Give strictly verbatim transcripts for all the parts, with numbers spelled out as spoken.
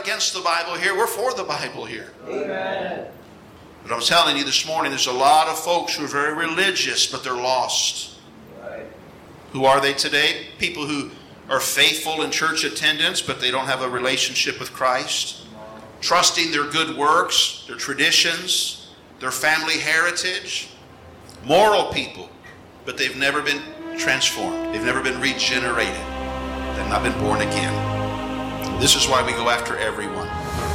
against the Bible here. We're for the Bible here. Amen. But I'm telling you this morning, there's a lot of folks who are very religious, but they're lost. Right. Who are they today? People who are faithful in church attendance, but they don't have a relationship with Christ. Trusting their good works, their traditions, their family heritage. Moral people, but they've never been transformed. They've never been regenerated. They've not been born again. This is why we go after everyone.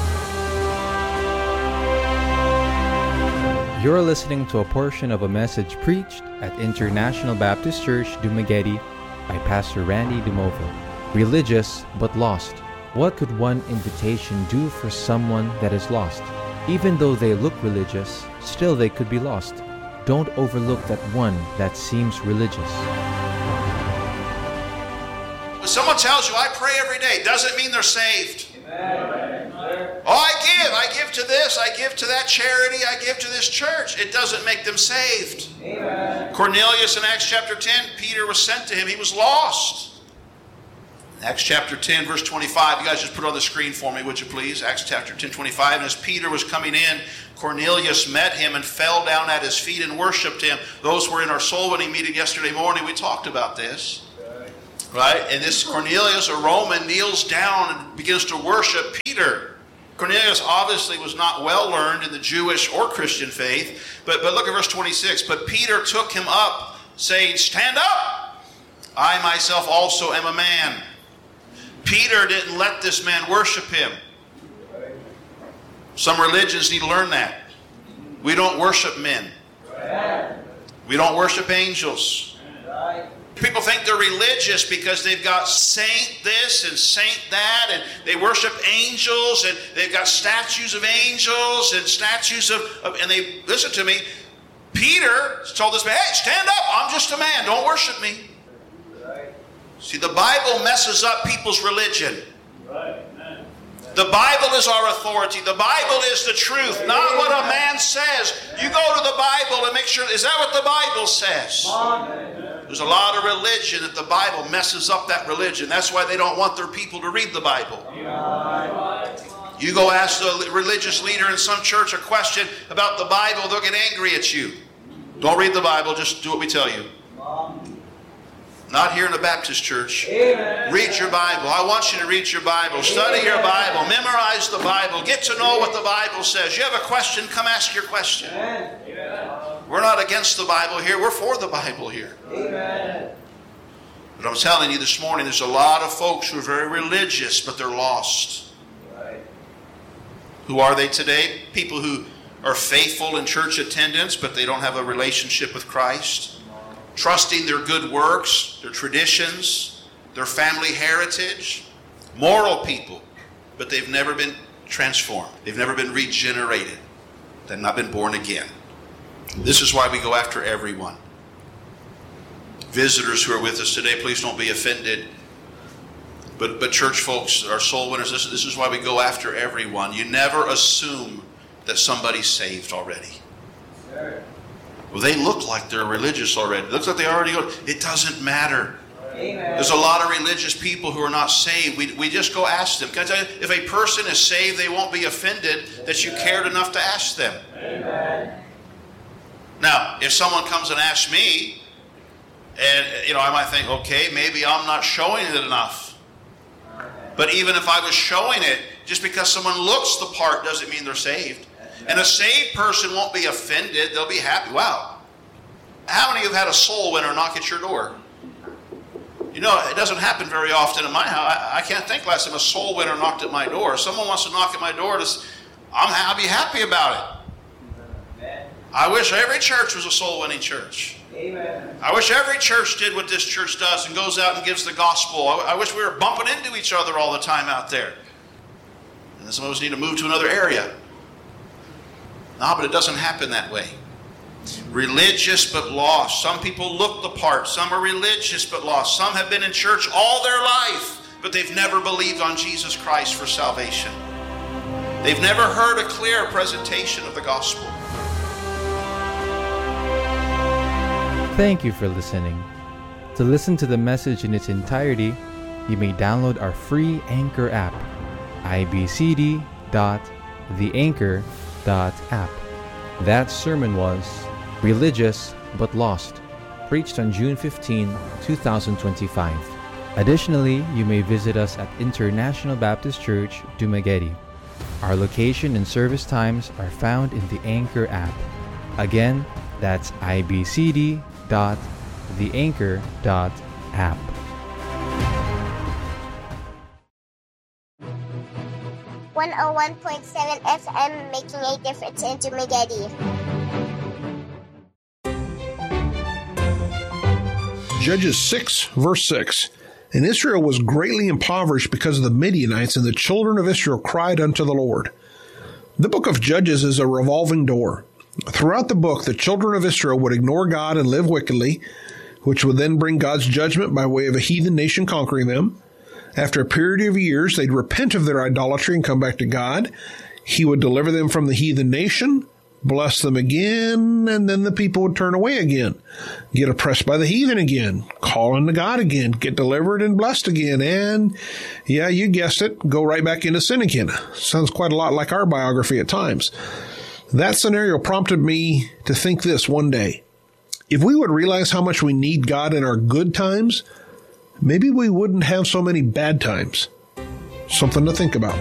You're listening to a portion of a message preached at International Baptist Church, Dumaguete by Pastor Randy Dumovo. Religious but lost. What could one invitation do for someone that is lost? Even though they look religious, still they could be lost. Don't overlook that one that seems religious. When someone tells you, I pray every day, doesn't mean they're saved. Amen. Oh, I give. I give to this. I give to that charity. I give to this church. It doesn't make them saved. Amen. Cornelius in Acts chapter ten, Peter was sent to him. He was lost. Acts chapter ten, verse twenty-five. You guys just put it on the screen for me, would you please? Acts chapter ten, twenty-five. And as Peter was coming in, Cornelius met him and fell down at his feet and worshipped him. Those who were in our soul winning meeting yesterday morning, we talked about this. Right? And this Cornelius, a Roman, kneels down and begins to worship Peter. Cornelius obviously was not well learned in the Jewish or Christian faith. But, but look at verse twenty-six. But Peter took him up, saying, Stand up! I myself also am a man. Peter didn't let this man worship him. Some religions need to learn that. We don't worship men. We don't worship angels. People think they're religious because they've got saint this and saint that, and they worship angels, and they've got statues of angels and statues of, of and they, listen to me, Peter told this man, hey, stand up, I'm just a man, don't worship me. See, the Bible messes up people's religion. The Bible is our authority. The Bible is the truth, not what a man says. You go to the Bible and make sure, is that what the Bible says? There's a lot of religion that the Bible messes up that religion. That's why they don't want their people to read the Bible. You go ask the religious leader in some church a question about the Bible, they'll get angry at you. Don't read the Bible, just do what we tell you. Not here in a Baptist church. Amen. Read your Bible. I want you to read your Bible. Study your Bible. Memorize the Bible. Get to know what the Bible says. You have a question, come ask your question. Amen. We're not against the Bible here. We're for the Bible here. Amen. But I'm telling you this morning, there's a lot of folks who are very religious, but they're lost. Right. Who are they today? People who are faithful in church attendance, but they don't have a relationship with Christ. Trusting their good works, their traditions, their family heritage. Moral people, but they've never been transformed. They've never been regenerated. They've not been born again. This is why we go after everyone. Visitors who are with us today, please don't be offended. But but church folks, our soul winners, this, this is why we go after everyone. You never assume that somebody's saved already. Sure. Well, they look like they're religious already. It looks like they already go. It doesn't matter. Amen. There's a lot of religious people who are not saved. We, we just go ask them. Can I tell you, if a person is saved, they won't be offended that you cared enough to ask them. Amen. Now, if someone comes and asks me, and you know, I might think, okay, maybe I'm not showing it enough. But even if I was showing it, just because someone looks the part doesn't mean they're saved. And a saved person won't be offended. They'll be happy. Wow. How many of you have had a soul winner knock at your door? You know, it doesn't happen very often in my house. I, I can't think last time a soul winner knocked at my door. If someone wants to knock at my door, to, I'm, I'll be happy about it. Amen. I wish every church was a soul winning church. Amen. I wish every church did what this church does and goes out and gives the gospel. I, I wish we were bumping into each other all the time out there. And then some of us need to move to another area. No, but it doesn't happen that way. Religious but lost. Some people look the part. Some are religious but lost. Some have been in church all their life, but they've never believed on Jesus Christ for salvation. They've never heard a clear presentation of the gospel. Thank you for listening. To listen to the message in its entirety, you may download our free Anchor app. i b c d dot the anchor dot app. That sermon was Religious but Lost, preached on June fifteenth, twenty twenty-five. Additionally, you may visit us at International Baptist Church, Dumaguete. Our location and service times are found in the Anchor app. Again, that's i b c d dot the anchor dot app. one oh one point seven F M, making a difference in Dumaguete. Judges six, verse six. And Israel was greatly impoverished because of the Midianites, and the children of Israel cried unto the Lord. The book of Judges is a revolving door. Throughout the book, the children of Israel would ignore God and live wickedly, which would then bring God's judgment by way of a heathen nation conquering them. After a period of years, they'd repent of their idolatry and come back to God. He would deliver them from the heathen nation, bless them again, and then the people would turn away again, get oppressed by the heathen again, call unto God again, get delivered and blessed again, and, yeah, you guessed it, go right back into sin again. Sounds quite a lot like our biography at times. That scenario prompted me to think this one day. If we would realize how much we need God in our good times, maybe we wouldn't have so many bad times. Something to think about.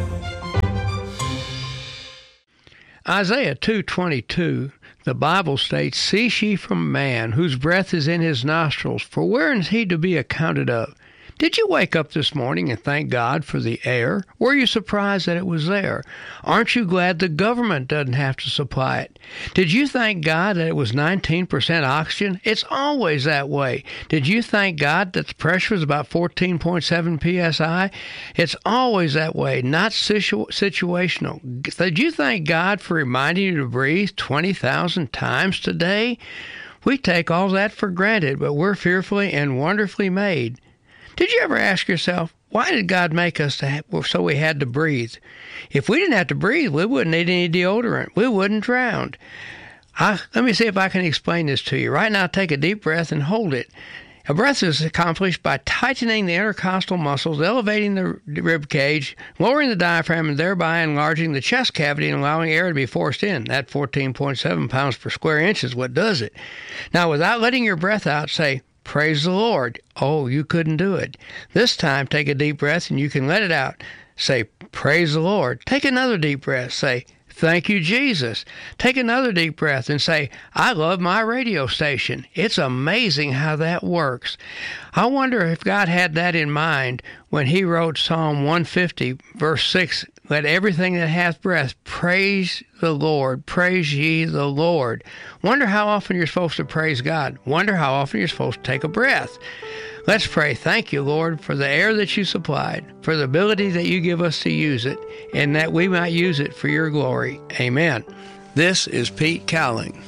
Isaiah two twenty-two, the Bible states, "Cease ye from man, whose breath is in his nostrils, for where is he to be accounted of?" Did you wake up this morning and thank God for the air? Were you surprised that it was there? Aren't you glad the government doesn't have to supply it? Did you thank God that it was nineteen percent oxygen? It's always that way. Did you thank God that the pressure was about fourteen point seven P S I? It's always that way, not situ- situational. Did you thank God for reminding you to breathe twenty thousand times today? We take all that for granted, but we're fearfully and wonderfully made. Did you ever ask yourself, why did God make us to have, so we had to breathe? If we didn't have to breathe, we wouldn't need any deodorant. We wouldn't drown. I, let me see if I can explain this to you. Right now, take a deep breath and hold it. A breath is accomplished by tightening the intercostal muscles, elevating the rib cage, lowering the diaphragm, and thereby enlarging the chest cavity and allowing air to be forced in. That fourteen point seven pounds per square inch is what does it. Now, without letting your breath out, say, "Praise the Lord." Oh, you couldn't do it. This time, take a deep breath and you can let it out. Say, "Praise the Lord." Take another deep breath. Say, "Thank you, Jesus." Take another deep breath and say, "I love my radio station." It's amazing how that works. I wonder if God had that in mind when he wrote Psalm one fifty, verse six, "Let everything that hath breath praise the Lord. Praise ye the Lord." Wonder how often you're supposed to praise God. Wonder how often you're supposed to take a breath. Let's pray. Thank you, Lord, for the air that you supplied, for the ability that you give us to use it, and that we might use it for your glory. Amen. This is Pete Cowling.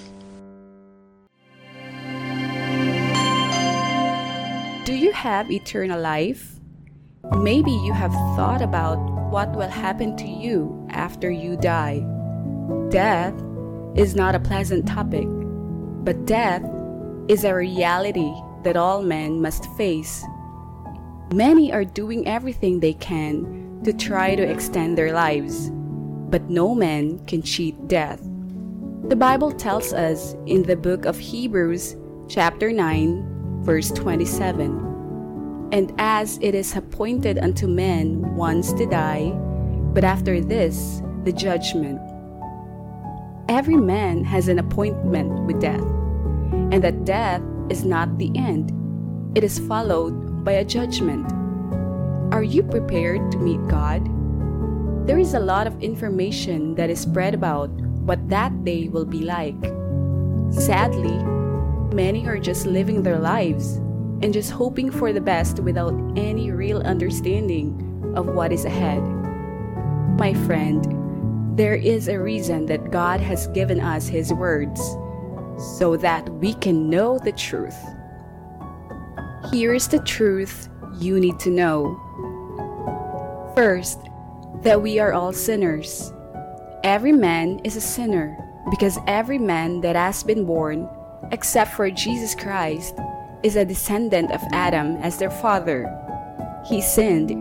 Do you have eternal life? Maybe you have thought about what will happen to you after you die. Death is not a pleasant topic, but death is a reality that all men must face. Many are doing everything they can to try to extend their lives, but no man can cheat death. The Bible tells us in the book of Hebrews, chapter nine, verse twenty-seven, "And as it is appointed unto men once to die, but after this the judgment." Every man has an appointment with death, and that death is not the end. It is followed by a judgment. Are you prepared to meet God? There is a lot of information that is spread about what that day will be like. Sadly, many are just living their lives and just hoping for the best without any real understanding of what is ahead. My friend, there is a reason that God has given us His words, so that we can know the truth. Here is the truth you need to know. First, that we are all sinners. Every man is a sinner, because every man that has been born, except for Jesus Christ, is a descendant of Adam as their father. He sinned,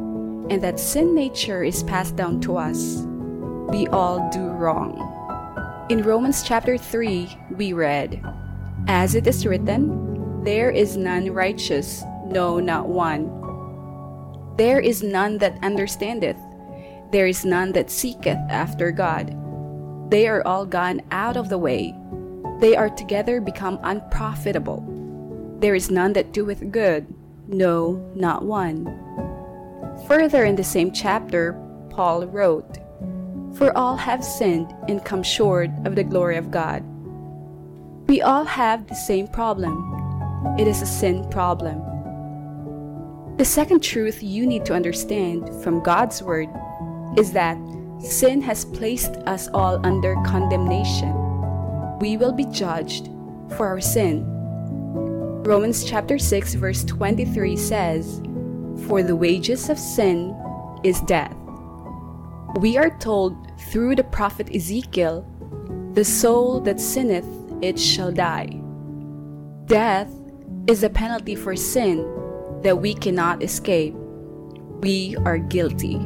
and that sin nature is passed down to us. We all do wrong. In Romans chapter three, we read, "As it is written, there is none righteous, no, not one. There is none that understandeth. There is none that seeketh after God. They are all gone out of the way. They are together become unprofitable. There is none that doeth good, no, not one." Further in the same chapter, Paul wrote, "For all have sinned and come short of the glory of God." We all have the same problem. It is a sin problem. The second truth you need to understand from God's Word is that sin has placed us all under condemnation. We will be judged for our sin. Romans chapter six verse twenty-three says, "For the wages of sin is death." We are told through the prophet Ezekiel, "The soul that sinneth, it shall die." Death is the penalty for sin that we cannot escape. We are guilty.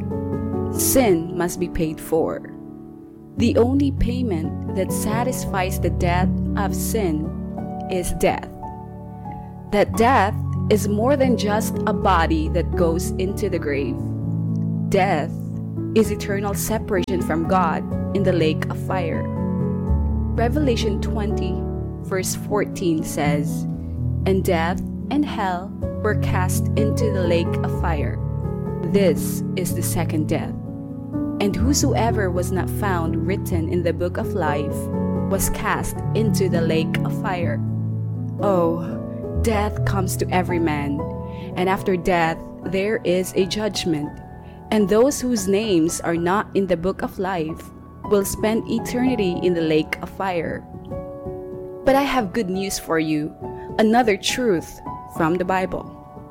Sin must be paid for. The only payment that satisfies the debt of sin is death. That death is more than just a body that goes into the grave. Death is eternal separation from God in the lake of fire. Revelation twenty, verse fourteen says, "And death and hell were cast into the lake of fire. This is the second death. And whosoever was not found written in the book of life was cast into the lake of fire." Oh, death comes to every man, and after death there is a judgment, and those whose names are not in the book of life will spend eternity in the lake of fire. But I have good news for you, another truth from the Bible.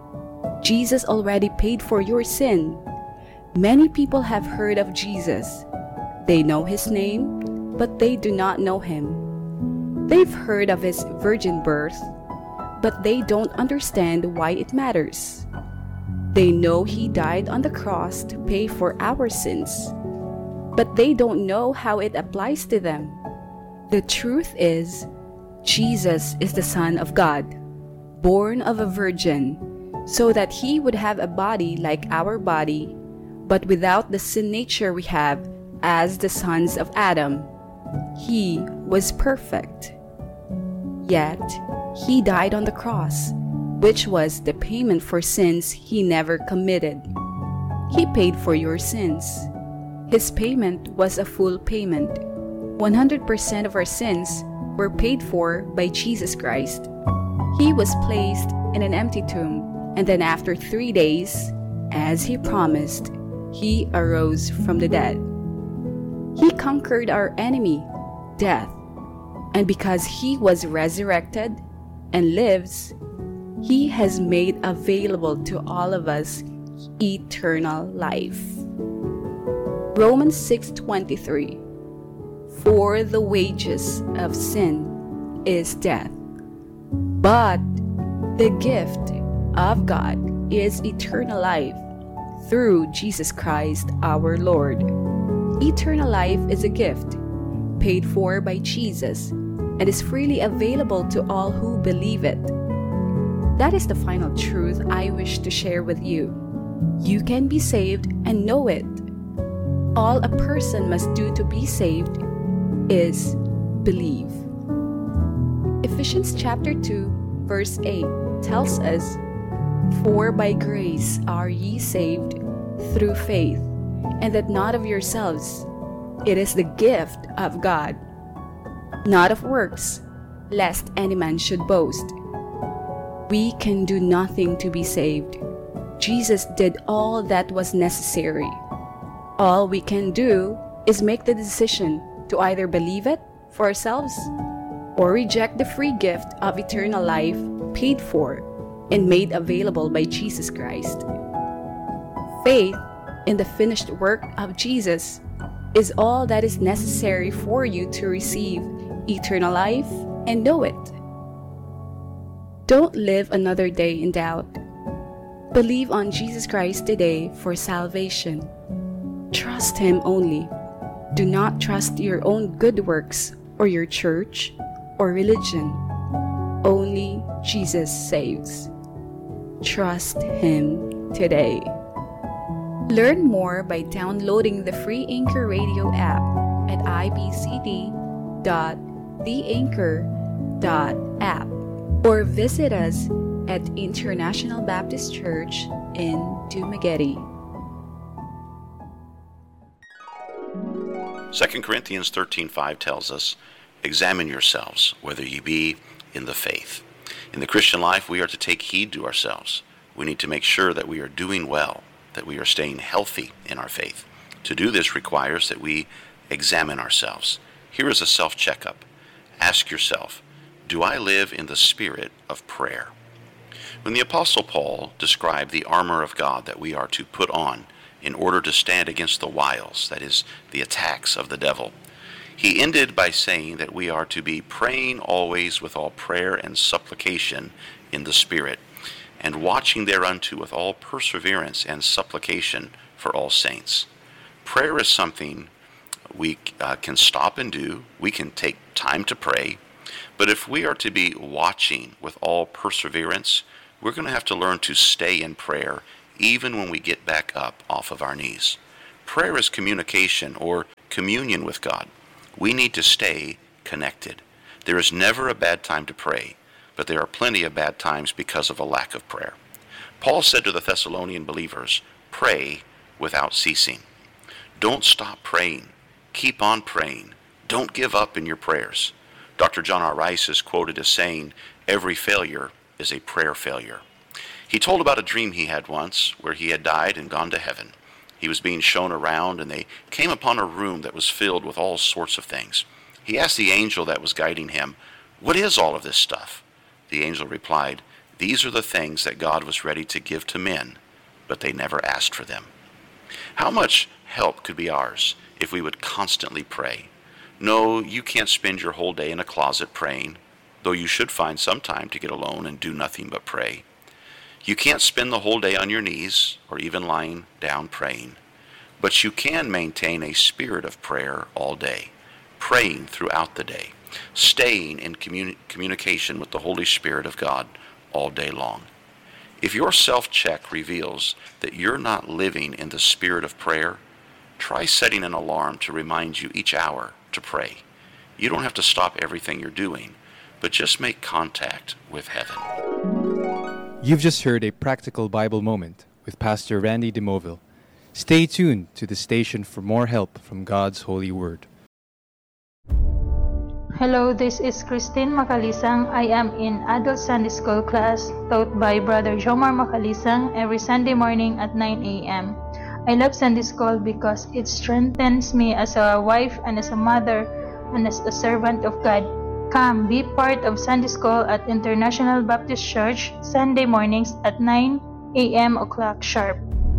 Jesus already paid for your sin. Many people have heard of Jesus. They know his name, but they do not know him. They've heard of his virgin birth, but they don't understand why it matters. They know he died on the cross to pay for our sins, but they don't know how it applies to them. The truth is, Jesus is the Son of God, born of a virgin, so that he would have a body like our body, but without the sin nature we have as the sons of Adam. He was perfect. Yet, he died on the cross, which was the payment for sins he never committed. He paid for your sins. His payment was a full payment. one hundred percent of our sins were paid for by Jesus Christ. He was placed in an empty tomb, and then after three days, as he promised, he arose from the dead. He conquered our enemy, death, and because he was resurrected and lives, he has made available to all of us eternal life. Romans six twenty-three. For the wages of sin is death, but the gift of God is eternal life through Jesus Christ our Lord. Eternal life is a gift paid for by Jesus and is freely available to all who believe it. That is the final truth I wish to share with you. You can be saved and know it. All a person must do to be saved is believe. Ephesians chapter two, verse eight tells us, "For by grace are ye saved through faith, and that not of yourselves. It is the gift of God, not of works, lest any man should boast." We can do nothing to be saved. Jesus did all that was necessary. All we can do is make the decision to either believe it for ourselves or reject the free gift of eternal life paid for and made available by Jesus Christ. Faith in the finished work of Jesus is all that is necessary for you to receive eternal life and know it. Don't live another day in doubt. Believe on Jesus Christ today for salvation. Trust Him only. Do not trust your own good works or your church or religion. Only Jesus saves. Trust Him today. Learn more by downloading the free Anchor Radio app at i b c d dot the anchor dot app or visit us at International Baptist Church in Dumaguete. Second Corinthians thirteen five tells us, "Examine yourselves, whether ye be in the faith." In the Christian life, we are to take heed to ourselves. We need to make sure that we are doing well, that we are staying healthy in our faith. To do this requires that we examine ourselves. Here is a self-checkup. Ask yourself, do I live in the spirit of prayer? When the Apostle Paul described the armor of God that we are to put on in order to stand against the wiles, that is, the attacks of the devil, he ended by saying that we are to be praying always with all prayer and supplication in the Spirit, and watching thereunto with all perseverance and supplication for all saints. Prayer is something we uh, can stop and do. We can take time to pray. But if we are to be watching with all perseverance, we're going to have to learn to stay in prayer even when we get back up off of our knees. Prayer is communication or communion with God. We need to stay connected. There is never a bad time to pray, but there are plenty of bad times because of a lack of prayer. Paul said to the Thessalonian believers, pray without ceasing. Don't stop praying. Keep on praying. Don't give up in your prayers. Doctor John R. Rice is quoted as saying, every failure is a prayer failure. He told about a dream he had once where he had died and gone to heaven. He was being shown around, and they came upon a room that was filled with all sorts of things. He asked the angel that was guiding him, what is all of this stuff? The angel replied, these are the things that God was ready to give to men, but they never asked for them. How much help could be ours if we would constantly pray? No, you can't spend your whole day in a closet praying, though you should find some time to get alone and do nothing but pray. You can't spend the whole day on your knees or even lying down praying, but you can maintain a spirit of prayer all day, praying throughout the day, staying in communi- communication with the Holy Spirit of God all day long. If your self-check reveals that you're not living in the spirit of prayer, try setting an alarm to remind you each hour to pray. You don't have to stop everything you're doing, but just make contact with heaven. You've just heard a practical Bible moment with Pastor Randy DeMoville. Stay tuned to the station for more help from God's holy word. Hello, this is Christine Macalisang. I am in Adult Sunday School class taught by Brother Jomar Macalisang every Sunday morning at nine a.m. I love Sunday School because it strengthens me as a wife and as a mother and as a servant of God. Come, be part of Sunday School at International Baptist Church Sunday mornings at nine a.m. o'clock sharp.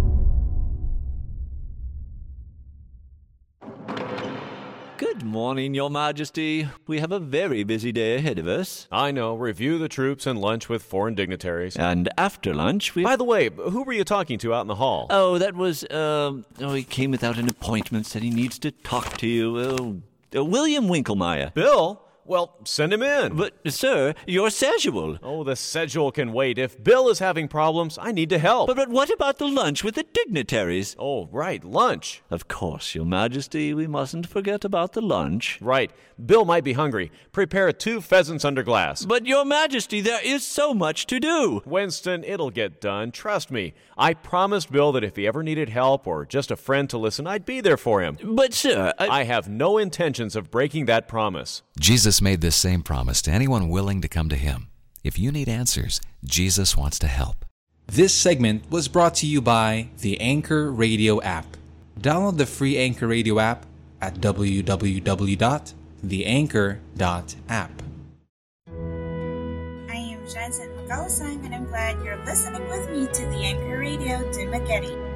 Good morning, Your Majesty. We have a very busy day ahead of us. I know. Review the troops and lunch with foreign dignitaries. And after lunch, we... By the way, who were you talking to out in the hall? Oh, that was, uh... Oh, he came without an appointment, said he needs to talk to you. Oh, uh, William Winklemeyer. Bill? Well, send him in. But, sir, your schedule. Oh, the schedule can wait. If Bill is having problems, I need to help. But, but what about the lunch with the dignitaries? Oh, right, lunch. Of course, Your Majesty, we mustn't forget about the lunch. Right. Bill might be hungry. Prepare two pheasants under glass. But, Your Majesty, there is so much to do. Winston, it'll get done. Trust me. I promised Bill that if he ever needed help or just a friend to listen, I'd be there for him. But, sir, I... I have no intentions of breaking that promise. Jesus made this same promise to anyone willing to come to Him. If you need answers, Jesus wants to help. This segment was brought to you by the Anchor Radio app. Download the free Anchor Radio app at w w w dot the anchor dot app. I am Jansen Magalasang, and I'm glad you're listening with me to the Anchor Radio Dumaguete.